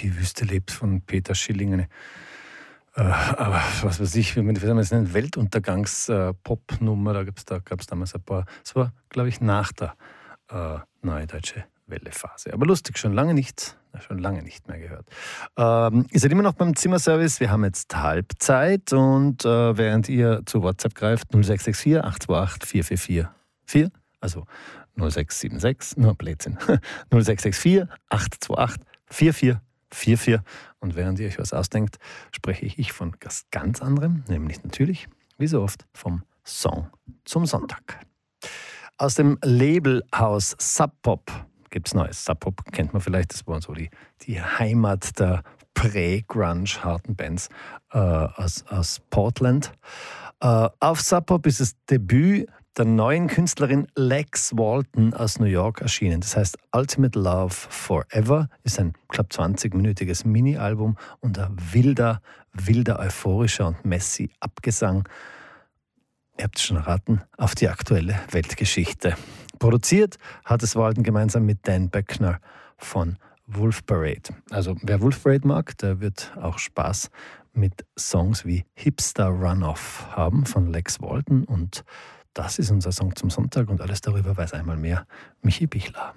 die Wüste lebt von Peter Schilling. Aber was weiß ich, wie soll man das nennen, Weltuntergangs-Pop-Nummer, da gab es damals ein paar. Das war, glaube ich, nach der Neue Deutsche Welle-Phase. Aber lustig, schon lange nicht mehr gehört. Ihr seid immer noch beim Zimmerservice. Wir haben jetzt Halbzeit und während ihr zu WhatsApp greift, 0664 828 4444, also 0676, nur Blödsinn, 0664 828 4444. Und während ihr euch was ausdenkt, spreche ich von was ganz anderem, nämlich natürlich, wie so oft, vom Song zum Sonntag. Aus dem Labelhaus Sub Pop gibt es Neues. Sub Pop kennt man vielleicht, das war so die Heimat der Prä-Grunge harten Bands aus Portland. Auf Sub Pop ist das Debüt der neuen Künstlerin Lex Walton aus New York erschienen. Das heißt Ultimate Love Forever ist ein knapp 20-minütiges Mini-Album und ein wilder, euphorischer und messy Abgesang. Ihr habt es schon erraten, auf die aktuelle Weltgeschichte. Produziert hat es Walton gemeinsam mit Dan Böckner von Wolf Parade. Also wer Wolf Parade mag, der wird auch Spaß mit Songs wie Hipster Runoff haben von Lex Walton. Und das ist unser Song zum Sonntag und alles darüber weiß einmal mehr Michi Bichler.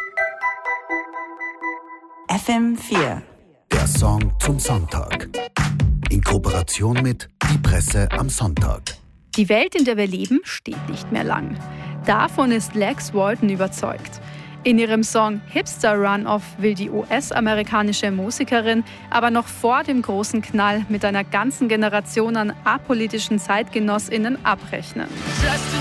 FM4. Der Song zum Sonntag. In Kooperation mit Die Presse am Sonntag. Die Welt, in der wir leben, steht nicht mehr lang. Davon ist Lex Walton überzeugt. In ihrem Song Hipster Runoff will die US-amerikanische Musikerin aber noch vor dem großen Knall mit einer ganzen Generation an apolitischen ZeitgenossInnen abrechnen.